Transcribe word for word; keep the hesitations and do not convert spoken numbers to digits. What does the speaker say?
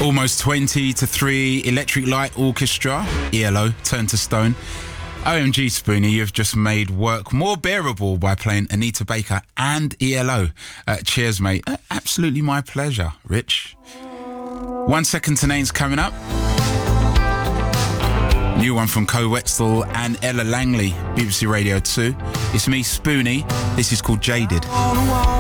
Almost twenty to three, Electric Light Orchestra, E L O, Turn to Stone. O M G, Spoonie, you've just made work more bearable by playing Anita Baker and E L O. Uh, cheers, mate. Uh, absolutely my pleasure, Rich. One Second to Name's coming up. New one from Co Wetzel and Ella Langley, B B C Radio two. It's me, Spoonie. This is called Jaded.